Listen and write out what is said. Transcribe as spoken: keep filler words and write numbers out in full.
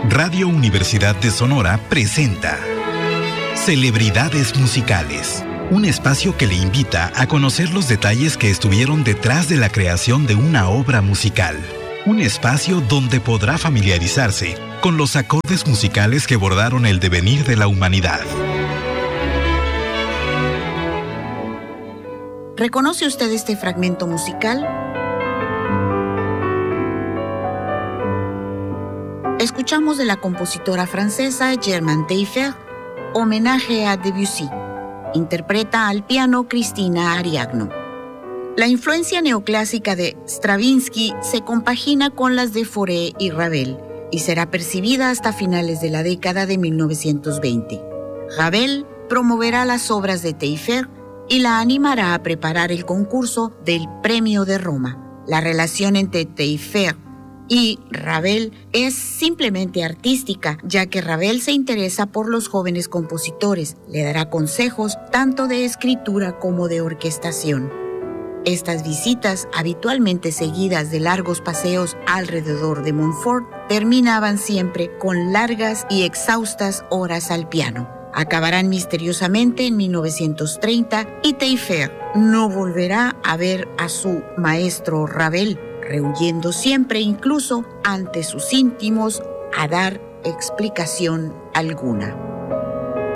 Radio Universidad de Sonora presenta Celebridades Musicales, un espacio que le invita a conocer los detalles que estuvieron detrás de la creación de una obra musical. Un espacio donde podrá familiarizarse con los acordes musicales que bordaron el devenir de la humanidad. ¿Reconoce usted este fragmento musical? Escuchamos de la compositora francesa Germaine Taillefer, Homenaje a Debussy. Interpreta al piano Cristina Ariagno. La influencia neoclásica de Stravinsky se compagina con las de Fauré y Ravel y será percibida hasta finales de la década de mil novecientos veinte. Ravel promoverá las obras de Taillefer y la animará a preparar el concurso del Premio de Roma. La relación entre Taillefer y Ravel es simplemente artística, ya que Ravel se interesa por los jóvenes compositores, le dará consejos tanto de escritura como de orquestación. Estas visitas, habitualmente seguidas de largos paseos alrededor de Montfort, terminaban siempre con largas y exhaustas horas al piano. Acabarán misteriosamente en mil novecientos treinta y Taillefer no volverá a ver a su maestro Ravel, rehuyendo siempre incluso ante sus íntimos a dar explicación alguna.